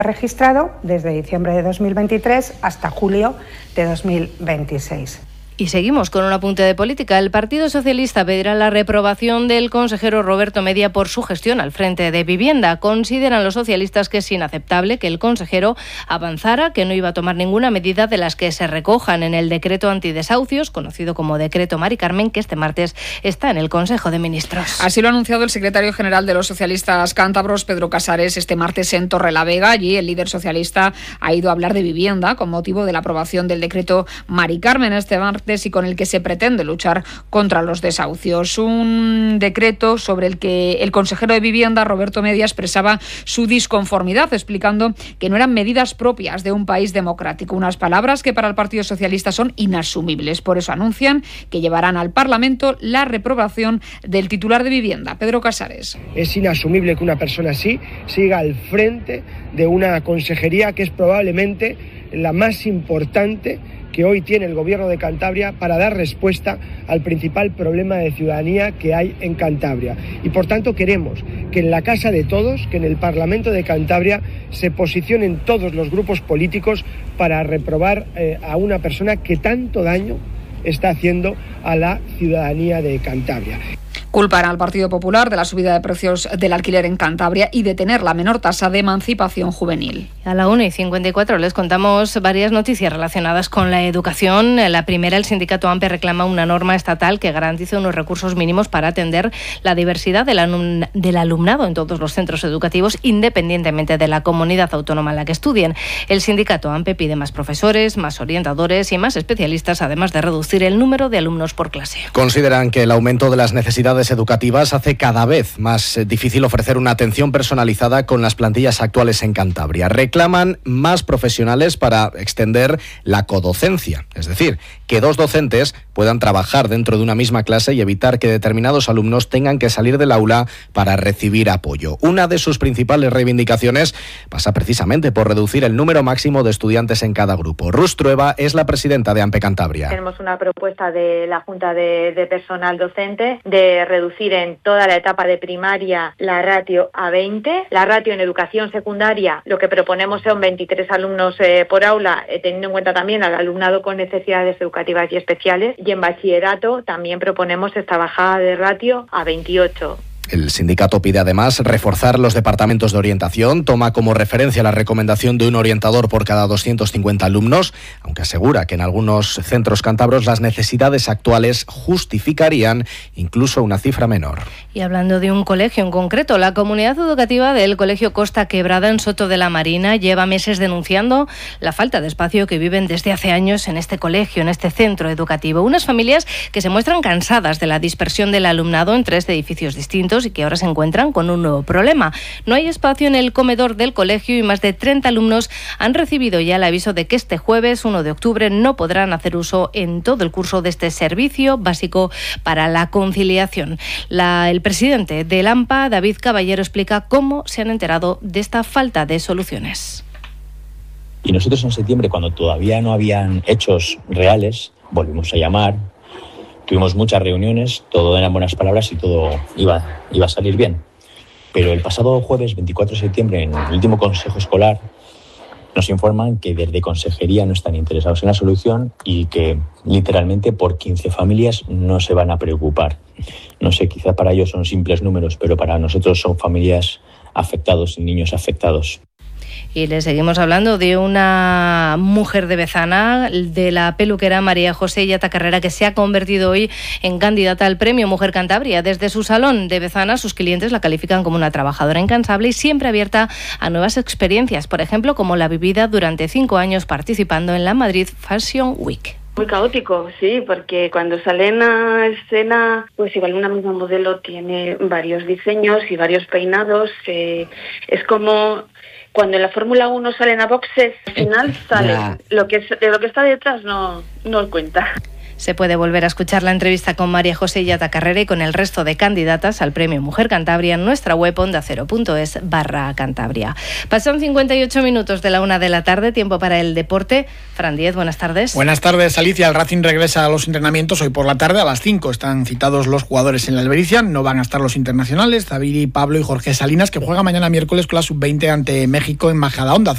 registrado desde diciembre de 2023 hasta julio de 2026. Y seguimos con un apunte de política. El Partido Socialista pedirá la reprobación del consejero Roberto Media por su gestión al frente de Vivienda. Consideran los socialistas que es inaceptable que el consejero avanzara, que no iba a tomar ninguna medida de las que se recojan en el decreto antidesahucios, conocido como decreto Mari Carmen, que este martes está en el Consejo de Ministros. Así lo ha anunciado el secretario general de los socialistas cántabros, Pedro Casares, este martes en Torrelavega. Allí el líder socialista ha ido a hablar de vivienda con motivo de la aprobación del decreto Mari Carmen este martes y con el que se pretende luchar contra los desahucios. Un decreto sobre el que el consejero de Vivienda, Roberto Media, expresaba su disconformidad, explicando que no eran medidas propias de un país democrático. Unas palabras que para el Partido Socialista son inasumibles. Por eso anuncian que llevarán al Parlamento la reprobación del titular de Vivienda, Pedro Casares. Es inasumible que una persona así siga al frente de una consejería que es probablemente la más importante que hoy tiene el Gobierno de Cantabria para dar respuesta al principal problema de ciudadanía que hay en Cantabria. Y por tanto queremos que en la casa de todos, que en el Parlamento de Cantabria se posicionen todos los grupos políticos para reprobar a una persona que tanto daño está haciendo a la ciudadanía de Cantabria. Culpan al Partido Popular de la subida de precios del alquiler en Cantabria y de tener la menor tasa de emancipación juvenil. A la 1:54 les contamos varias noticias relacionadas con la educación. La primera, el sindicato AMPE reclama una norma estatal que garantice unos recursos mínimos para atender la diversidad del alumnado en todos los centros educativos, independientemente de la comunidad autónoma en la que estudien. El sindicato AMPE pide más profesores, más orientadores y más especialistas, además de reducir el número de alumnos por clase. Consideran que el aumento de las necesidades educativas hace cada vez más difícil ofrecer una atención personalizada con las plantillas actuales en Cantabria. Reclaman más profesionales para extender la codocencia, es decir, que dos docentes puedan trabajar dentro de una misma clase y evitar que determinados alumnos tengan que salir del aula para recibir apoyo. Una de sus principales reivindicaciones pasa precisamente por reducir el número máximo de estudiantes en cada grupo. Rus Trueba es la presidenta de AMPE Cantabria. Tenemos una propuesta de la Junta de Personal Docente de reducir en toda la etapa de primaria la ratio a 20. La ratio en educación secundaria, lo que proponemos son 23 alumnos por aula, teniendo en cuenta también al alumnado con necesidades educativas y especiales. Y en bachillerato también proponemos esta bajada de ratio a 28. El sindicato pide además reforzar los departamentos de orientación, toma como referencia la recomendación de un orientador por cada 250 alumnos, aunque asegura que en algunos centros cántabros las necesidades actuales justificarían incluso una cifra menor. Y hablando de un colegio en concreto, la comunidad educativa del Colegio Costa Quebrada en Soto de la Marina lleva meses denunciando la falta de espacio que viven desde hace años en este colegio, en este centro educativo. Unas familias que se muestran cansadas de la dispersión del alumnado en 3 edificios distintos y que ahora se encuentran con un nuevo problema. No hay espacio en el comedor del colegio y más de 30 alumnos han recibido ya el aviso de que este jueves, 1 de octubre, no podrán hacer uso en todo el curso de este servicio básico para la conciliación. El presidente del AMPA, David Caballero, explica cómo se han enterado de esta falta de soluciones. Y nosotros en septiembre, cuando todavía no habían hechos reales, volvimos a llamar. Tuvimos muchas reuniones, todo eran buenas palabras y todo iba a salir bien. Pero el pasado jueves 24 de septiembre, en el último consejo escolar, nos informan que desde consejería no están interesados en la solución y que literalmente por 15 familias no se van a preocupar. No sé, quizá para ellos son simples números, pero para nosotros son familias afectados y niños afectados. Y le seguimos hablando de una mujer de Bezana, de la peluquera María José Illata Carrera, que se ha convertido hoy en candidata al Premio Mujer Cantabria. Desde su salón de Bezana, sus clientes la califican como una trabajadora incansable y siempre abierta a nuevas experiencias, por ejemplo, como la vivida durante 5 años participando en la Madrid Fashion Week. Muy caótico, sí, porque cuando salen a escena, pues igual una misma modelo tiene varios diseños y varios peinados. Es como cuando en la Fórmula 1 salen a boxes, al final sale. Lo que está detrás no cuenta. Se puede volver a escuchar la entrevista con María José Illata Carrera y con el resto de candidatas al Premio Mujer Cantabria en nuestra web ondacero.es/Cantabria. Pasan 58 minutos de la 1 de la tarde, tiempo para el deporte. Fran Díez, buenas tardes. Buenas tardes, Alicia. El Racing regresa a los entrenamientos hoy por la tarde a las 5. Están citados los jugadores en la Albericia. No van a estar los internacionales, David, Pablo y Jorge Salinas, que juega mañana miércoles con la sub-20 ante México en Majadahonda.